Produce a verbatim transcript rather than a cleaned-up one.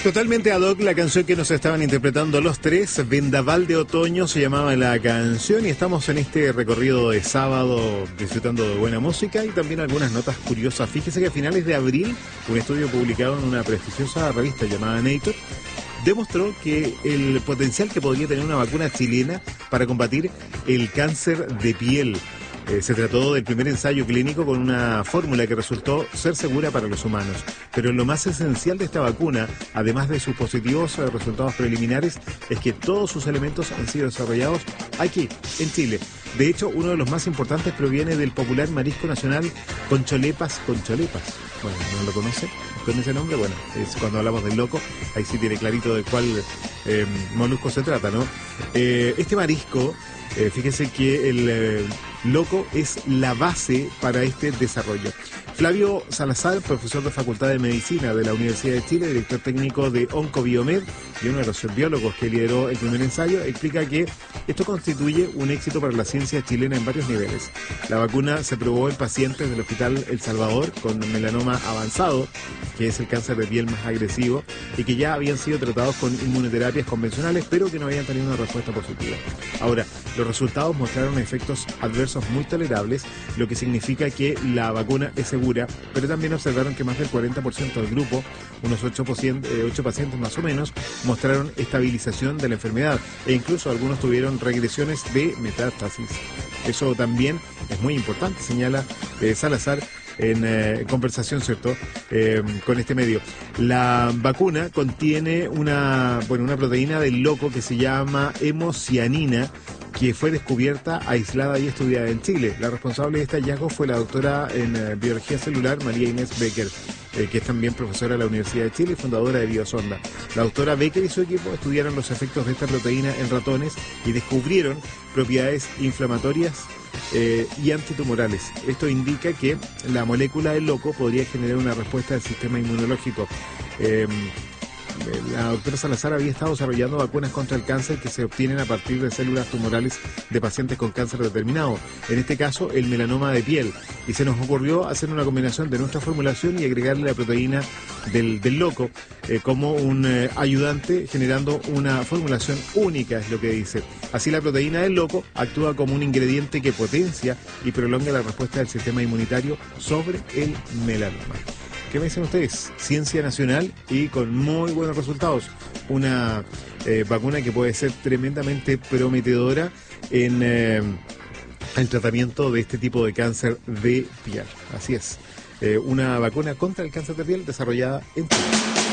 Totalmente ad hoc la canción que nos estaban interpretando los tres, Vendaval de Otoño se llamaba la canción, y estamos en este recorrido de sábado disfrutando de buena música y también algunas notas curiosas. Fíjese que a finales de abril, un estudio publicado en una prestigiosa revista llamada Nature demostró que el potencial que podría tener una vacuna chilena para combatir el cáncer de piel. Eh, se trató del primer ensayo clínico con una fórmula que resultó ser segura para los humanos. Pero lo más esencial de esta vacuna, además de sus positivos eh, resultados preliminares, es que todos sus elementos han sido desarrollados aquí, en Chile. De hecho, uno de los más importantes proviene del popular marisco nacional Concholepas Concholepas. Bueno, ¿no lo conoce? Con ese nombre, bueno, es cuando hablamos del loco, ahí sí tiene clarito de cuál eh, molusco se trata, ¿no? Eh, este marisco, eh, fíjese que el eh, loco es la base para este desarrollo. Flavio Salazar, profesor de Facultad de Medicina de la Universidad de Chile, director técnico de Oncobiomed y uno de los biólogos que lideró el primer ensayo, explica que esto constituye un éxito para la ciencia chilena en varios niveles. La vacuna se probó en pacientes del Hospital El Salvador con melanoma avanzado, que es el cáncer de piel más agresivo, y que ya habían sido tratados con inmunoterapias convencionales, pero que no habían tenido una respuesta positiva. Ahora, los resultados mostraron efectos adversos muy tolerables, lo que significa que la vacuna es segura, pero también observaron que más del cuarenta por ciento del grupo, unos ocho pacientes más o menos, mostraron estabilización de la enfermedad, e incluso algunos tuvieron regresiones de metástasis. Eso también es muy importante, señala eh, Salazar en eh, conversación, ¿cierto?, eh, con este medio. La vacuna contiene una, bueno, una proteína del loco que se llama hemocianina, que fue descubierta, aislada y estudiada en Chile. La responsable de este hallazgo fue la doctora en eh, biología celular, María Inés Becker, eh, que es también profesora de la Universidad de Chile y fundadora de Biosonda. La doctora Becker y su equipo estudiaron los efectos de esta proteína en ratones y descubrieron propiedades inflamatorias eh, y antitumorales. Esto indica que la molécula del loco podría generar una respuesta del sistema inmunológico. Eh, La doctora Salazar había estado desarrollando vacunas contra el cáncer que se obtienen a partir de células tumorales de pacientes con cáncer determinado, en este caso el melanoma de piel, y se nos ocurrió hacer una combinación de nuestra formulación y agregarle la proteína del, del loco eh, como un eh, ayudante, generando una formulación única, es lo que dice. Así la proteína del loco actúa como un ingrediente que potencia y prolonga la respuesta del sistema inmunitario sobre el melanoma. ¿Qué me dicen ustedes? Ciencia nacional y con muy buenos resultados. Una eh, vacuna que puede ser tremendamente prometedora en eh, el tratamiento de este tipo de cáncer de piel. Así es, eh, una vacuna contra el cáncer de piel desarrollada en Chile.